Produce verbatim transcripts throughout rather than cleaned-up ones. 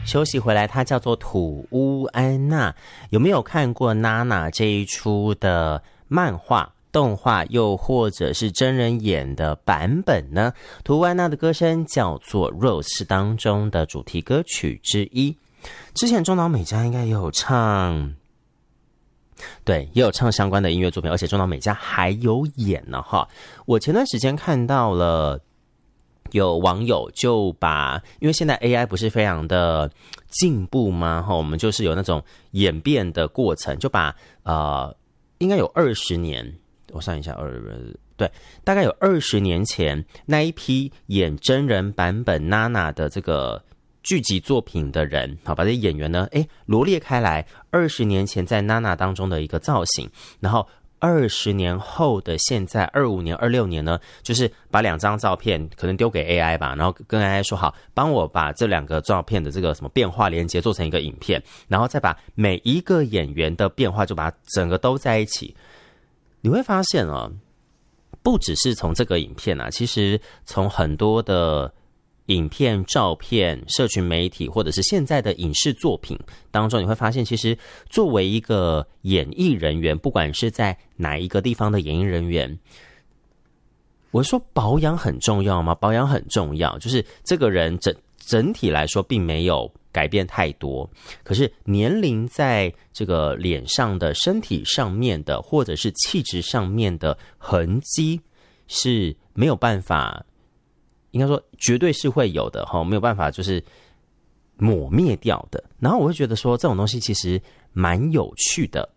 休息回来，它叫做土屋安娜。有没有看过娜娜这一出的漫画、动画，又或者是真人演的版本呢？土屋安娜的歌声叫做 Rose， 是当中的主题歌曲之一。之前中岛美嘉应该也有唱，对，也有唱相关的音乐作品，而且中岛美嘉还有演呢哈。我前段时间看到了。有网友就把，因为现在 A I 不是非常的进步吗？我们就是有那种演变的过程，就把呃，应该有二十年，我算一下，二对，大概有二十年前那一批演真人版本娜娜的这个剧集作品的人，好，把这些演员呢，哎，罗列开来，二十年前在娜娜当中的一个造型，然后。二十年后的现在，二五年、二六年呢，就是把两张照片可能丢给 A I 吧，然后跟 A I 说好，帮我把这两个照片的这个什么变化连接做成一个影片，然后再把每一个演员的变化就把它整个都在一起。你会发现哦，不只是从这个影片啊，其实从很多的影片、照片、社群媒体，或者是现在的影视作品当中，你会发现，其实作为一个演艺人员，不管是在哪一个地方的演艺人员，我说保养很重要吗？保养很重要，就是这个人整整体来说并没有改变太多，可是年龄在这个脸上的、身体上面的，或者是气质上面的痕迹是没有办法。应该说绝对是会有的哈，没有办法就是抹灭掉的。然后我会觉得说这种东西其实蛮有趣的，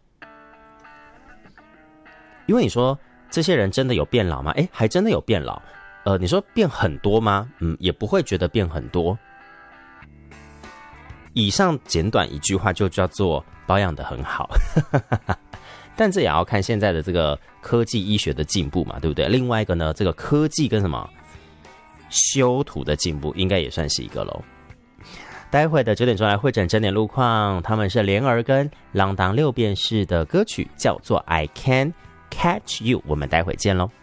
因为你说这些人真的有变老吗？诶，还真的有变老。呃，你说变很多吗？嗯，也不会觉得变很多。以上简短一句话就叫做保养得很好。但这也要看现在的这个科技医学的进步嘛，对不对？另外一个呢，这个科技跟什么？修图的进步应该也算是一个咯。待会的九点钟来会诊整点路况，他们是莲儿跟浪荡六便士的歌曲叫做 I Can Catch You， 我们待会见咯。